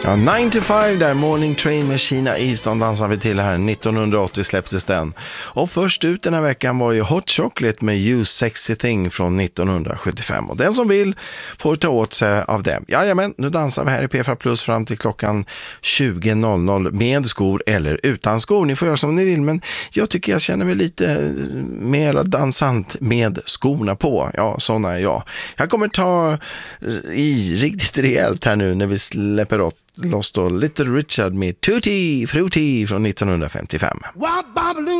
Ja, 9 to 5 där, Morning Train med Sheena Easton dansar vi till här. 1980 släpptes den. Och först ut den här veckan var ju Hot Chocolate med You Sexy Thing från 1975. Och den som vill får ta åt sig av det. Jajamän, nu dansar vi här i P4 Plus fram till klockan 20.00 med skor eller utan skor. Ni får göra som ni vill, men jag tycker jag känner mig lite mer dansant med skorna på. Ja, såna är jag. Jag kommer ta i riktigt rejält här nu när vi släpper loss då Little Richard med Tutti Frutti från 1955.